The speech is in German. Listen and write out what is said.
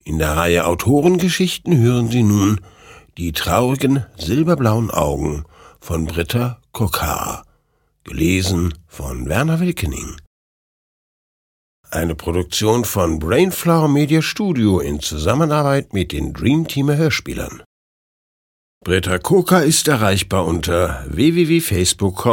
In der Reihe Autorengeschichten hören Sie nun Die traurigen silberblauen Augen von Britta Kokar, gelesen von Werner Wilkening. Eine Produktion von Brainflower Media Studio in Zusammenarbeit mit den Dreamteamer Hörspielern. Britta Kokar ist erreichbar unter www.facebook.com